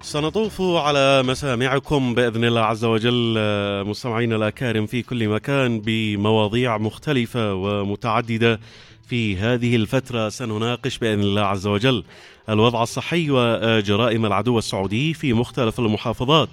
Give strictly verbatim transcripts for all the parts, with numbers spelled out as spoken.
سنطوف على مسامعكم بإذن الله عز وجل مستمعينا الأكارم في كل مكان بمواضيع مختلفة ومتعددة. في هذه الفترة سنناقش بإذن الله عز وجل الوضع الصحي وجرائم العدو السعودي في مختلف المحافظات،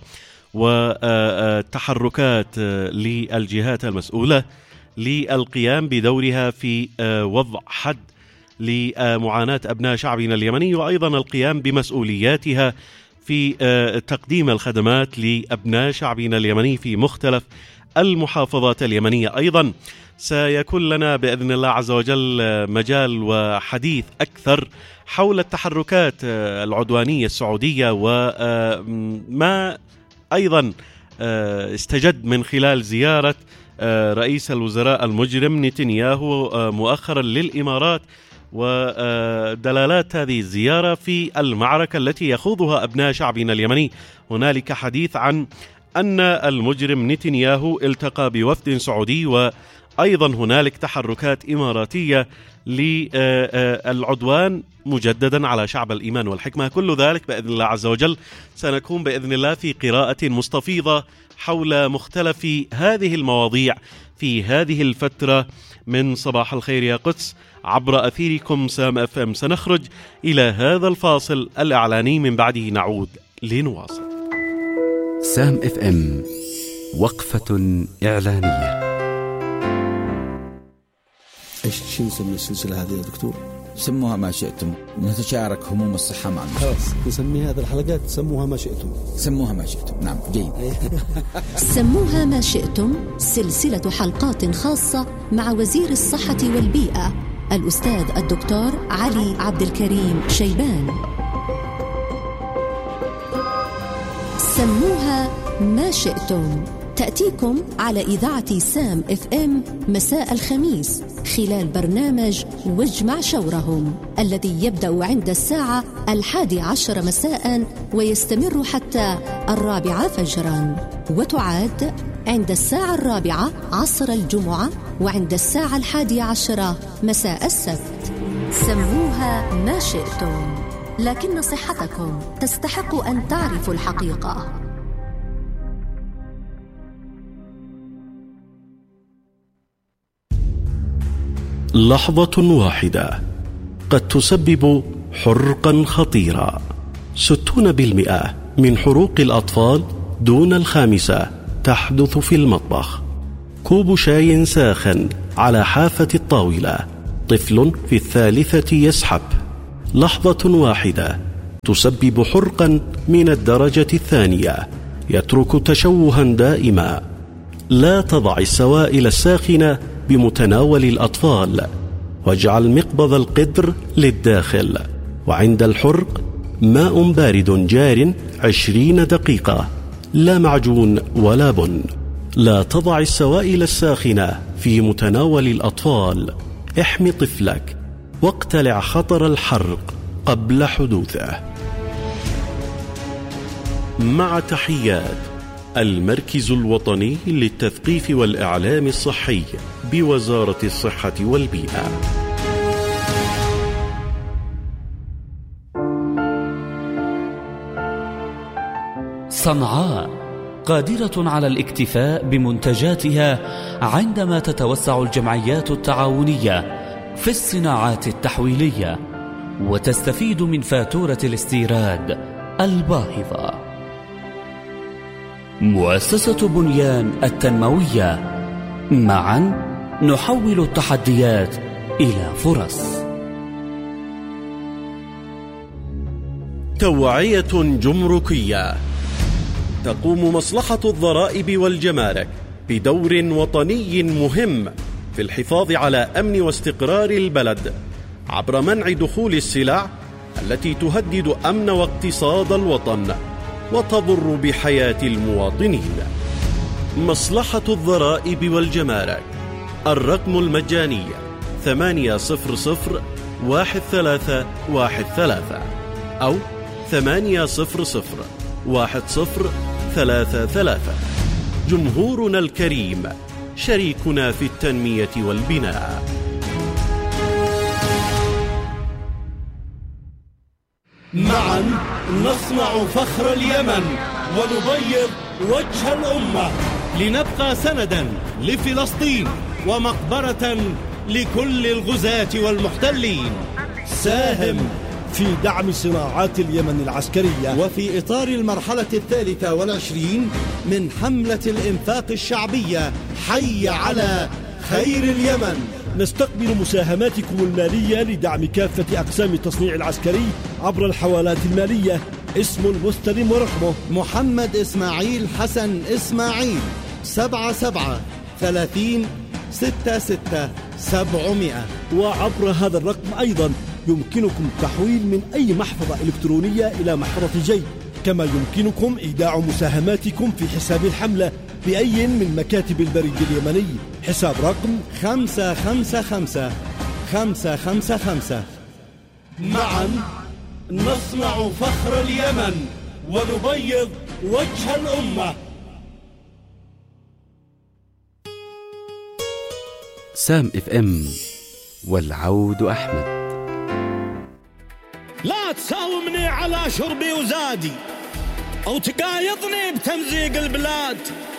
والتحركات للجهات المسؤولة للقيام بدورها في وضع حد لمعاناة أبناء شعبنا اليمني، وأيضا القيام بمسؤولياتها في تقديم الخدمات لأبناء شعبنا اليمني في مختلف المحافظات اليمنية. أيضا سيكون لنا بإذن الله عز وجل مجال وحديث أكثر حول التحركات العدوانية السعودية وما أيضا استجد من خلال زيارة رئيس الوزراء المجرم نتنياهو مؤخرا للإمارات، ودلالات هذه الزيارة في المعركة التي يخوضها أبناء شعبنا اليمني. هنالك حديث عن أن المجرم نتنياهو التقى بوفد سعودي، وأيضا هنالك تحركات إماراتية للعدوان مجددا على شعب الإيمان والحكمة. كل ذلك بإذن الله عز وجل سنكون بإذن الله في قراءة مستفيضة حول مختلف هذه المواضيع في هذه الفترة من صباح الخير يا قدس عبر أثيركم سام اف ام. سنخرج إلى هذا الفاصل الإعلاني، من بعده نعود لنواصل. سام اف ام، وقفة إعلانية. ايش شو نسمي السلسلة هذه يا دكتور؟ سموها ما شئتم، نتشارك هموم الصحة مع المجتمع. خلاص نسمي هذه الحلقات سموها ما شئتم. سموها ما شئتم، نعم جيد. سموها ما شئتم، سلسلة حلقات خاصة مع وزير الصحة والبيئة الأستاذ الدكتور علي عبد الكريم شيبان. سموها ما شئتم تأتيكم على إذاعة سام اف ام مساء الخميس خلال برنامج واجمع شورهم الذي يبدأ عند الساعة الحادي عشر مساء ويستمر حتى الرابعة فجرا، وتعاد عند الساعة الرابعة عصر الجمعة وعند الساعة الحادي عشرة مساء السبت. سموها ما شئتم، لكن صحتكم تستحق أن تعرفوا الحقيقة. لحظة واحدة قد تسبب حرقا خطيرا. ستون بالمئة من حروق الأطفال دون الخامسة تحدث في المطبخ. كوب شاي ساخن على حافة الطاولة، طفل في الثالثة يسحب. لحظة واحدة تسبب حرقا من الدرجة الثانية يترك تشوها دائما. لا تضع السوائل الساخنة بمتناول الأطفال، واجعل مقبض القدر للداخل، وعند الحرق ماء بارد جار عشرين دقيقة، لا معجون ولا بن. لا تضع السوائل الساخنة في متناول الأطفال. احمي طفلك واقتلع خطر الحرق قبل حدوثه. مع تحيات المركز الوطني للتثقيف والإعلام الصحي بوزارة الصحة والبيئة. صنعاء قادرة على الاكتفاء بمنتجاتها عندما تتوسع الجمعيات التعاونية في الصناعات التحويلية وتستفيد من فاتورة الاستيراد الباهظة. مؤسسة بنيان التنموية، معا نحول التحديات إلى فرص. توعية جمركية. تقوم مصلحة الضرائب والجمارك بدور وطني مهم في الحفاظ على أمن واستقرار البلد عبر منع دخول السلع التي تهدد أمن واقتصاد الوطن وتضر بحياة المواطنين. مصلحة الضرائب والجمارك، الرقم المجاني ثمانية صفر صفر واحد ثلاثة واحد ثلاثة أو ثمانية صفر صفر واحد صفر ثلاثة ثلاثة. جمهورنا الكريم شريكنا في التنمية والبناء. معا نصنع فخر اليمن ونبيض وجه الأمة، لنبقى سندا لفلسطين ومقبرة لكل الغزاة والمحتلين. ساهم في دعم صناعات اليمن العسكرية، وفي إطار المرحلة الثالثة والعشرين من حملة الإنفاق الشعبية حي على خير اليمن. نستقبل مساهماتكم المالية لدعم كافة أقسام التصنيع العسكري عبر الحوالات المالية. اسم المستلم ورقمه محمد إسماعيل حسن إسماعيل، سبعة سبعة ثلاثين ستة ستة سبعمائة. وعبر هذا الرقم أيضا يمكنكم التحويل من أي محفظة إلكترونية إلى محفظة جي، كما يمكنكم إيداع مساهماتكم في حساب الحملة بأي من مكاتب البريد اليمني. حساب رقم خمسة خمسة خمسة خمسة خمسة خمسة. معا نصنع فخر اليمن ونبيض وجه الأمة. سام اف ام، والعود أحمد. لا تساومني على شربي وزادي أو تقايضني بتمزيق البلاد.